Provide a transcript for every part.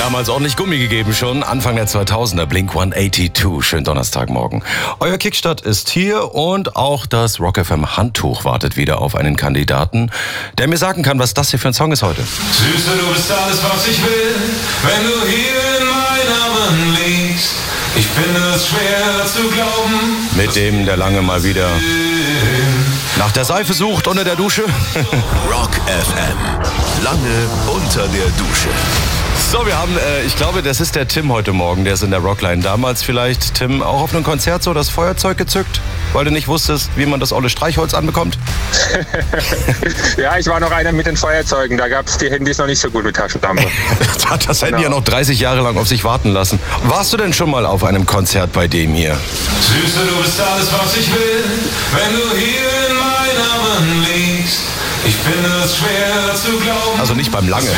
Damals ordentlich Gummi gegeben schon, Anfang der 2000er, Blink 182, schönen Donnerstagmorgen. Euer Kickstart ist hier und auch das Rock FM Handtuch wartet wieder auf einen Kandidaten, der mir sagen kann, was das hier für ein Song ist heute. Süße, du bist alles, was ich will, wenn du hier in meinen Armen liegst. Ich finde es schwer zu glauben. Mit dem, der lange mal wieder nach der Seife sucht unter der Dusche. Rock FM, lange unter der Dusche. So, wir haben, ich glaube, das ist der Tim heute Morgen, der ist in der Rockline. Damals vielleicht, Tim, auch auf einem Konzert so das Feuerzeug gezückt, weil du nicht wusstest, wie man das olle Streichholz anbekommt? Ja, ich war noch einer mit den Feuerzeugen. Da gab es die Handys noch nicht so gut mit Taschenlampe. Hat das Handy ja noch 30 Jahre lang auf sich warten lassen. Warst du denn schon mal auf einem Konzert bei dem hier? Süße, du bist alles, was ich will, wenn du hier in meinen Armen liegst. Ich finde es schwer zu glauben. Also nicht beim Lange.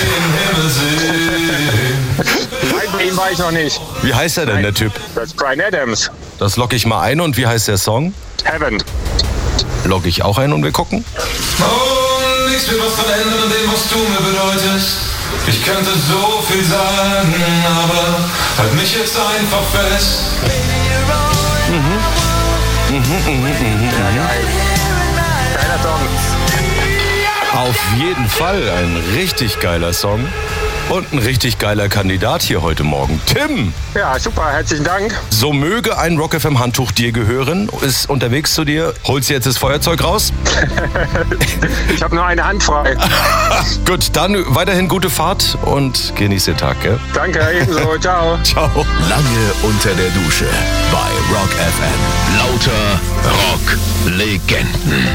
Nein, bei ihm war ich noch nicht. Wie heißt er denn, der Typ? Das ist Bryan Adams. Das logge ich mal ein. Und wie heißt der Song? Heaven. Logge ich auch ein und wir gucken. Und nichts wird was verändern an dem, was du mir bedeutest. Ich könnte so viel sagen, aber halt mich jetzt einfach fest. Geiler Song. Auf jeden Fall ein richtig geiler Song. Und ein richtig geiler Kandidat hier heute Morgen. Tim! Ja, super, herzlichen Dank. So möge ein Rock FM Handtuch dir gehören, ist unterwegs zu dir. Holst jetzt das Feuerzeug raus? Ich habe nur eine Hand frei. Gut, dann weiterhin gute Fahrt und genieß den Tag, gell? Danke, ebenso. Ciao. Ciao. Lange unter der Dusche bei Rock FM. Lauter Rock-Legenden.